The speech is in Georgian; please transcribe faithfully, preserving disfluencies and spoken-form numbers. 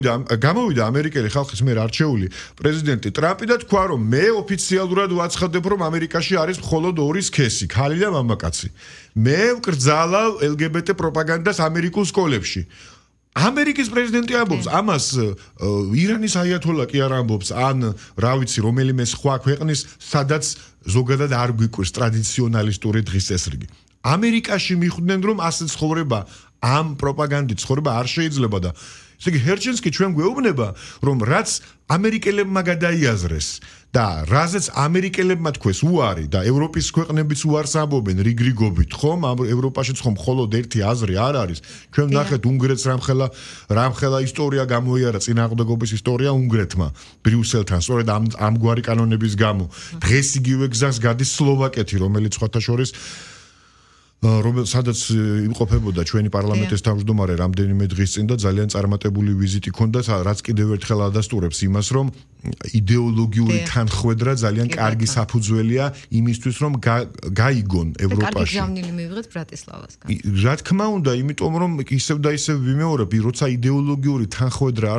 გამოვიდა ამერიკელი ხალხის მიერ არჩეული პრეზიდენტი ტრამპი და თქვა რომ მე ოფიციალურად ვაცხადებ რომ ამერიკაში არის მხოლოდ ორი სქესი, ქალი და მამაკაცი. მე ვკრძალავ ელ გი ბი ტე პროპაგანდას ამერიკულ სკოლებში. ამერიკის პრეზიდენტი ამბობს, ამას ირანის აიათოლა კი არ ამბობს, ან რა ვიცი, რომელიმე სხვა ქვეყნის, სადაც ზოგადად არ გვიკვირს ტრადიციონალისტური დღის წესრიგი. ამერიკაში მიხვდნენ რომ ასე ცხოვრება, ამ პროპაგანდით ცხოვრება არ შეიძლება და ესე იგი ჰერჩენსკი ჩვენ გვეუბნება რომ რაც ამერიკელებმა გადაიაზრეს და რაზეც ამერიკელებმა თქვეს უარი და ევროპის ქვეყნებიც უარს ამბობენ რიგრიგობით ხომ ევროპაშიც ხომ მხოლოდ ერთი აზრი არ არის ჩვენ ნახეთ უნგრეთს რამხელა რამხელა ისტორია გამოიარა წინააღმდეგობის ისტორია უნგრეთმა ბრიუსელთან სწორედ ამ ამგვარი კანონების გამო დღეს იგივე გზას გადის სლოვაკეთი რომელიც სხვათა შორის რომელ სადაც იმყოფებოდა ჩვენი პარლამენტის თავმჯდომარე რამდენიმე დღის წინ და ძალიან წარმატებული ვიზიტი ჰქონდა რაც კიდევ ერთხელ ადასტურებს იმას რომ იდეოლოგიური თანხwebdriver ძალიან კარგი საფუძველია იმისთვის რომ გაიგონ ევროპაში. კარგი გზავნილი მივიღეთ ბრატისლავასგან. რა თქმა უნდა, იმიტომ რომ ისევ და ისევ ვიმეორებ, როცა იდეოლოგიური თანხwebdriver